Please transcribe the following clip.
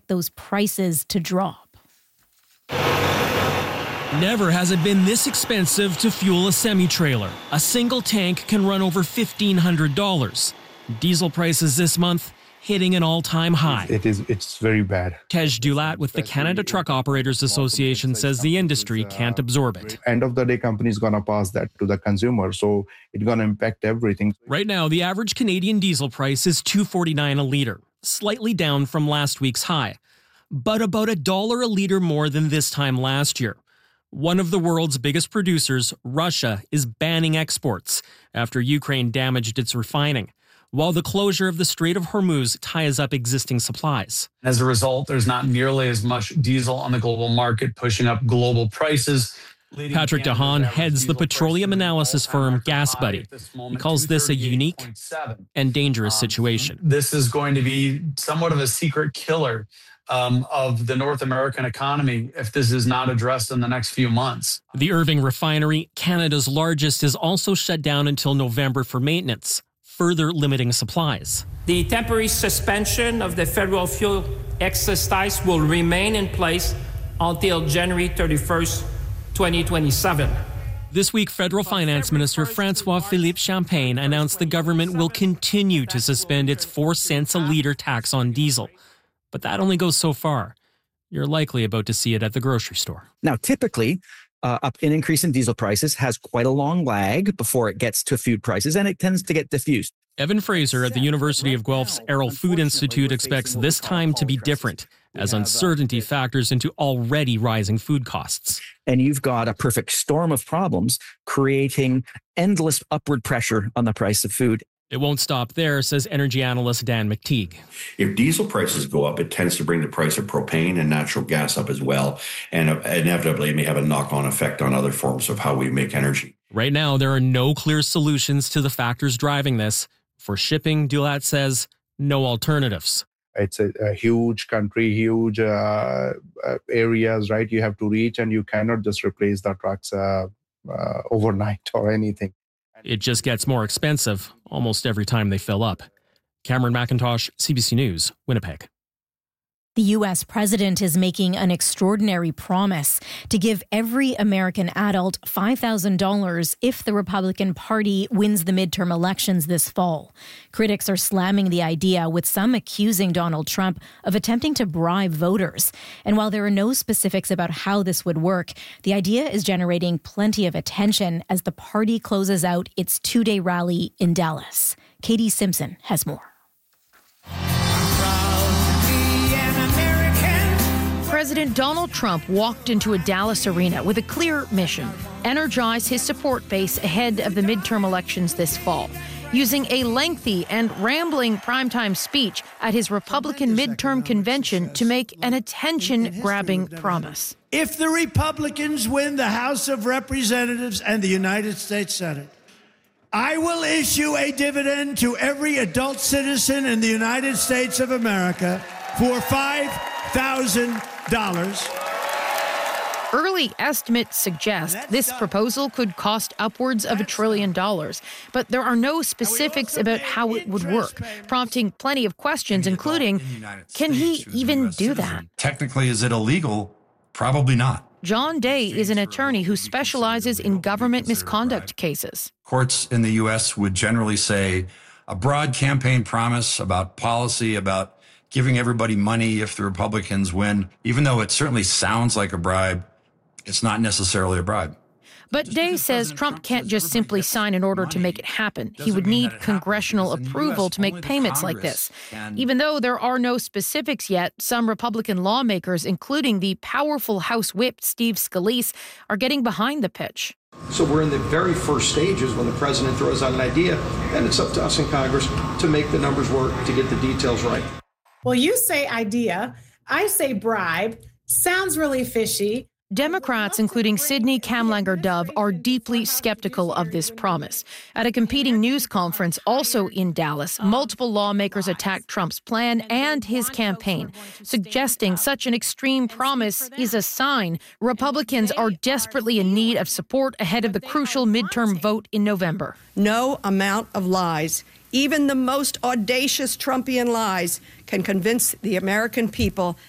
those prices to drop. Never has it been this expensive to fuel a semi-trailer. A single tank can run over $1,500. Diesel prices this month hitting an all-time high. It's very bad. Tej Dulat with the Canada Truck Operators Association says the industry can't absorb it. End of the day, company's going to pass that to the consumer, so it's going to impact everything. Right now, the average Canadian diesel price is $2.49 a litre, slightly down from last week's high, but about $1 a litre more than this time last year. One of the world's biggest producers, Russia, is banning exports after Ukraine damaged its refining, while the closure of the Strait of Hormuz ties up existing supplies. As a result, there's not nearly as much diesel on the global market, pushing up global prices. Patrick DeHaan heads the petroleum analysis firm GasBuddy. He calls this a unique and dangerous situation. This is going to be somewhat of a secret killer of the North American economy if this is not addressed in the next few months. The Irving refinery, Canada's largest, is also shut down until November for maintenance, further limiting supplies. The temporary suspension of the federal fuel excise tax will remain in place until January 31st, 2027. This week, Federal Finance Minister François-Philippe Champagne announced the government will continue to suspend its 4 cents a litre tax on diesel. But that only goes so far. You're likely about to see it at the grocery store. Now, typically, an increase in diesel prices has quite a long lag before it gets to food prices, and it tends to get diffused. Evan Fraser at the University of Guelph's Errol Food Institute expects this time to be different, as uncertainty factors into already rising food costs. And you've got a perfect storm of problems creating endless upward pressure on the price of food. It won't stop there, says energy analyst Dan McTeague. If diesel prices go up, it tends to bring the price of propane and natural gas up as well. And inevitably, it may have a knock-on effect on other forms of how we make energy. Right now, there are no clear solutions to the factors driving this. For shipping, Dulat says, no alternatives. It's a huge country, huge areas, right? You have to reach, and you cannot just replace the trucks overnight or anything. It just gets more expensive almost every time they fill up. Cameron McIntosh, CBC News, Winnipeg. The U.S. president is making an extraordinary promise to give every American adult $5,000 if the Republican Party wins the midterm elections this fall. Critics are slamming the idea, with some accusing Donald Trump of attempting to bribe voters. And while there are no specifics about how this would work, the idea is generating plenty of attention as the party closes out its 2-day rally in Dallas. Katie Simpson has more. President Donald Trump walked into a Dallas arena with a clear mission: energize his support base ahead of the midterm elections this fall, using a lengthy and rambling primetime speech at his Republican midterm convention to make an attention-grabbing promise. If the Republicans win the House of Representatives and the United States Senate, I will issue a dividend to every adult citizen in the United States of America for $5,000. Early estimates suggest this proposal could cost upwards of $1 trillion, but there are no specifics about how it would work, prompting plenty of questions, including, can he even do that? Technically, is it illegal? Probably not. John Day is an attorney who specializes in government misconduct cases. Courts in the U.S. would generally say a broad campaign promise about policy, about giving everybody money if the Republicans win, even though it certainly sounds like a bribe, it's not necessarily a bribe. But Day says Trump can't just simply sign an order to make it happen. He would need congressional approval to make payments like this. Even though there are no specifics yet, some Republican lawmakers, including the powerful House Whip Steve Scalise, are getting behind the pitch. So we're in the very first stages when the president throws out an idea, and it's up to us in Congress to make the numbers work, to get the details right. Well, you say idea, I say bribe. Sounds really fishy. Democrats, including Sidney Kamlanger-Dove, are deeply skeptical of this promise. At a competing news conference also in Dallas, multiple lawmakers attacked Trump's plan and his campaign, suggesting such an extreme promise is a sign Republicans are desperately in need of support ahead of the crucial midterm vote in November. No amount of lies, even the most audacious Trumpian lies, can convince the American people